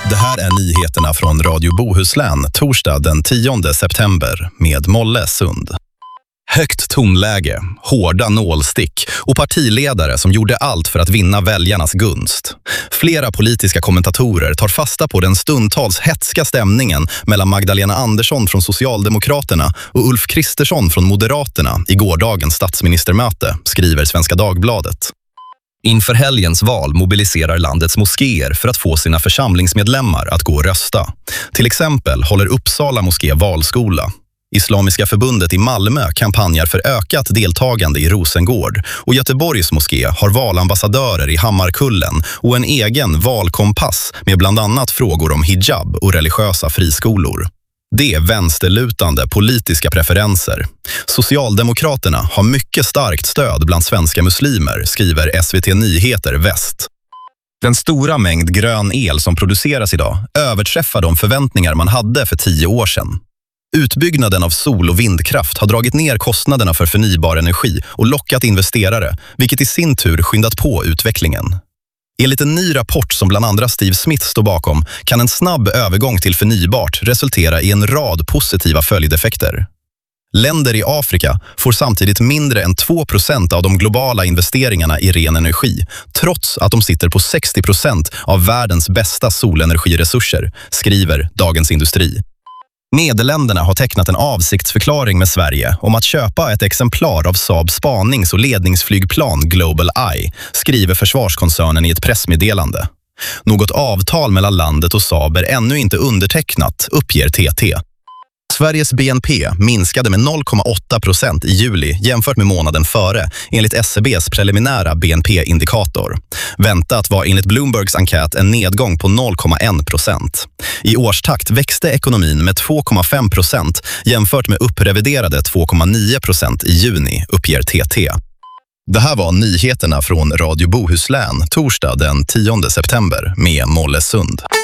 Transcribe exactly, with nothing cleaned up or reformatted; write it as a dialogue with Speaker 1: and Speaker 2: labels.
Speaker 1: Det här är nyheterna från Radio Bohuslän, torsdag den tionde september med Molle Sund. Högt tonläge, hårda nålstick och partiledare som gjorde allt för att vinna väljarnas gunst. Flera politiska kommentatorer tar fasta på den stundtals hetska stämningen mellan Magdalena Andersson från Socialdemokraterna och Ulf Kristersson från Moderaterna i gårdagens statsministermöte, skriver Svenska Dagbladet. Inför helgens val mobiliserar landets moskéer för att få sina församlingsmedlemmar att gå och rösta. Till exempel håller Uppsala moské valskola. Islamiska förbundet i Malmö kampanjar för ökat deltagande i Rosengård och Göteborgs moské har valambassadörer i Hammarkullen och en egen valkompass med bland annat frågor om hijab och religiösa friskolor. Det är vänsterlutande politiska preferenser. Socialdemokraterna har mycket starkt stöd bland svenska muslimer, skriver S V T Nyheter Väst. Den stora mängd grön el som produceras idag överträffar de förväntningar man hade för tio år sedan. Utbyggnaden av sol- och vindkraft har dragit ner kostnaderna för förnybar energi och lockat investerare, vilket i sin tur skyndat på utvecklingen. Enligt en ny rapport som bland andra Steve Smith står bakom kan en snabb övergång till förnybart resultera i en rad positiva följdeffekter. Länder i Afrika får samtidigt mindre än två procent av de globala investeringarna i ren energi, trots att de sitter på sextio procent av världens bästa solenergiresurser, skriver Dagens Industri. Nederländerna har tecknat en avsiktsförklaring med Sverige om att köpa ett exemplar av Saab spanings- och ledningsflygplan Global Eye, skriver försvarskoncernen i ett pressmeddelande. Något avtal mellan landet och Saab är ännu inte undertecknat, uppger T T. Sveriges B N P minskade med noll komma åtta procent i juli jämfört med månaden före, enligt S C B:s preliminära B N P-indikator. Väntat var enligt Bloombergs enkät en nedgång på noll komma en procent. I årstakt växte ekonomin med två komma fem procent jämfört med uppreviderade två komma nio procent i juni, uppger T T. Det här var nyheterna från Radio Bohuslän, torsdag den tionde september med Molle Sund.